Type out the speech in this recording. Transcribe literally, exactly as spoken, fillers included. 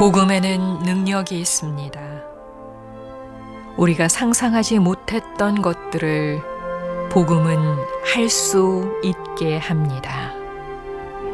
복음에는 능력이 있습니다. 우리가 상상하지 못했던 것들을 복음은 할 수 있게 합니다.